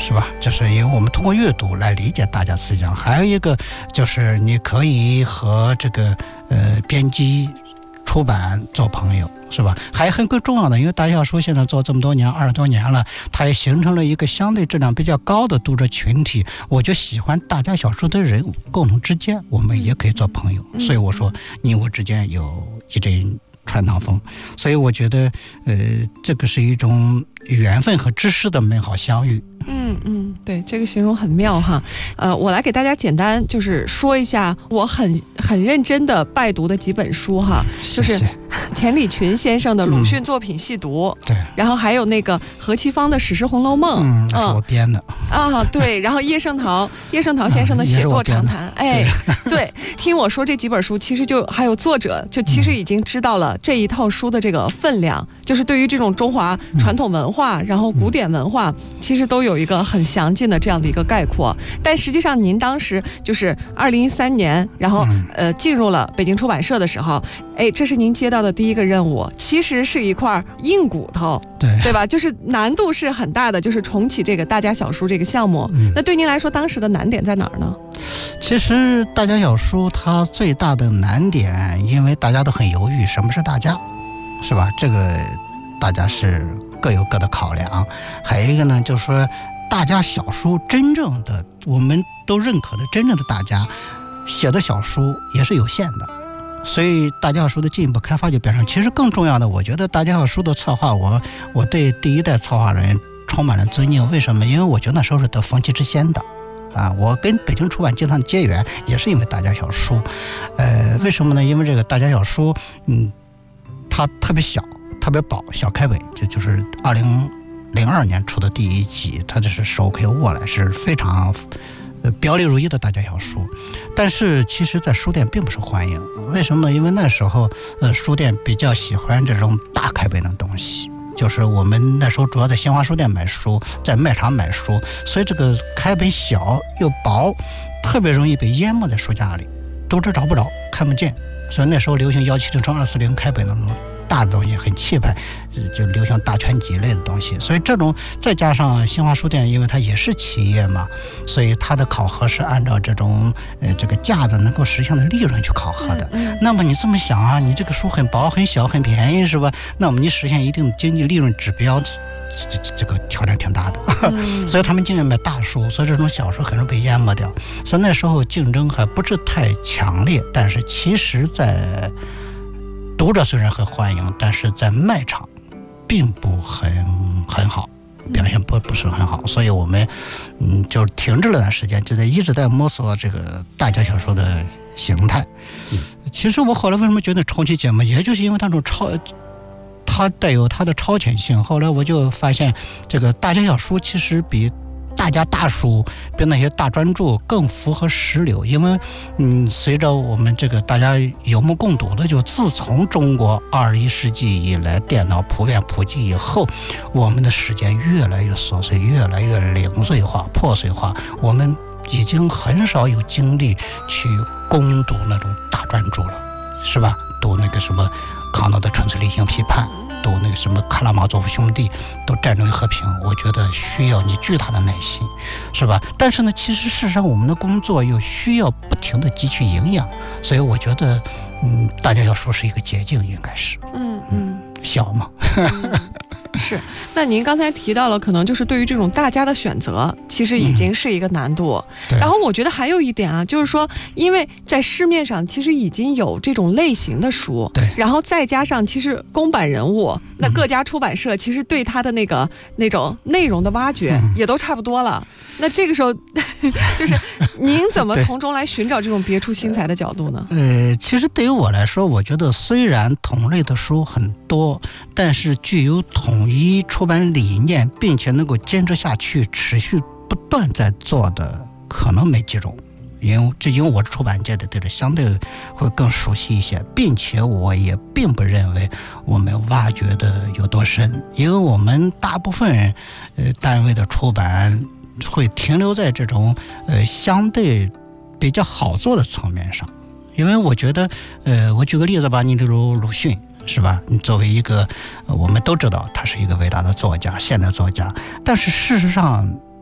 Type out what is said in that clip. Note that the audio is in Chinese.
是吧？就是因为我们通过阅读来理解大家思想。还有一个就是你可以和这个编辑出版做朋友，是吧？还很更重要的，因为大小书现在做这么多年，20多年了，它也形成了一个相对质量比较高的读者群体。我就喜欢大家小书的人共同之间，我们也可以做朋友。所以我说你我之间有一阵传堂风，所以我觉得这个是一种缘分和知识的美好相遇。 对，这个形容很妙哈。我来给大家简单就是说一下我很认真的拜读的几本书哈，就是钱理群先生的鲁迅作品细读， 对， 然后还有那个何其芳的史诗红楼梦， 那是我编的对，然后叶圣陶先生的写作长谈，对，听我说这几本书，其实就还有作者就其实已经知道了这一套书的这个分量，就是对于这种中华传统文化，然后古典文化，其实都有一个很详尽的这样的一个概括。但实际上您当时就是2013年，然后进入了北京出版社的时候，这是您接到的第一个任务，其实是一块硬骨头，对吧？就是难度是很大的，就是重启这个大家小书这个项目。那对您来说，当时的难点在哪儿呢？ 其实大家小书它最大的难点，因为大家都很犹豫，什么是大家，是吧？这个大家是各有各的考量。还有一个呢，就是说大家小书真正的我们都认可的真正的大家写的小书也是有限的，所以大家小书的进一步开发就变成，其实更重要的，我觉得大家小书的策划，我对第一代策划人充满了尊敬。为什么？因为我觉得那时候是得风气之先的我跟北京出版集团的结缘也是因为大家小书。为什么呢？因为这个大家小书它特别小，特别薄，小开本，这就是2002年出的第一集，它就是手可以握来，是非常表里如一的大家小书。但是其实在书店并不受欢迎。为什么呢？因为那时候书店比较喜欢这种大开本的东西，就是我们那时候主要在新华书店买书，在卖场买书，所以这个开本小又薄，特别容易被淹没在书架里，读者找不着，看不见。所以那时候流行170×240开本那种大的东西，很气派，就流行大全集类的东西。所以这种再加上新华书店，因为它也是企业嘛，所以它的考核是按照这种这个价值能够实现的利润去考核的。那么你这么想啊，你这个书很薄很小很便宜，是吧？那么你实现一定的经济利润指标，这个挑战挺大的。所以他们宁愿买大书，所以这种小书很容易被淹没掉。所以那时候竞争还不是太强烈，但是其实在读者虽然很欢迎，但是在卖场并不很好，表现不是很好。所以我们就停滞了段时间，就一直在摸索这个大家小说的形态。其实我后来为什么觉得重启节目，也就是因为它带有它的超前性。后来我就发现，这个大家小书其实比大家大书，比那些大专著更符合时流。因为随着我们这个大家有目共睹的，就自从中国21世纪以来电脑普遍普及以后，我们的时间越来越琐碎，越来越零碎化、破碎化，我们已经很少有精力去攻读那种大专著了，是吧？读那个什么康德的纯粹理性批判，读那个什么卡拉马佐夫兄弟，读战争与和平，我觉得需要你巨大的耐心，是吧？但是呢，其实事实上我们的工作又需要不停的汲取营养，所以我觉得大家要说是一个捷径，应该是小嘛。 是，那您刚才提到了，可能就是对于这种大家的选择，其实已经是一个难度。然后我觉得还有一点啊，就是说，因为在市面上其实已经有这种类型的书，然后再加上其实公版人物，那各家出版社其实对他的那种内容的挖掘也都差不多了。那这个时候，就是您怎么从中来寻找这种别出心裁的角度呢？ 其实对于我来说，我觉得虽然同类的书很多，但是具有统一出版理念，并且能够坚持下去、持续不断在做的，可能没几种。因为我是出版界的，对这相对会更熟悉一些，并且我也并不认为我们挖掘的有多深，因为我们大部分单位的出版会停留在这种相对比较好做的层面上。因为我觉得我举个例子吧，你例如鲁迅，是吧？你作为一个我们都知道他是一个伟大的作家，现代作家，但是事实上